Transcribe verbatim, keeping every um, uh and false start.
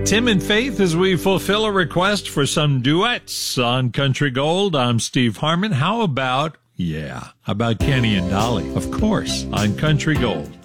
Tim and Faith as we fulfill a request for some duets on Country Gold. I'm Steve Harmon. How about, yeah, how about Kenny and Dolly? Of course, on Country Gold.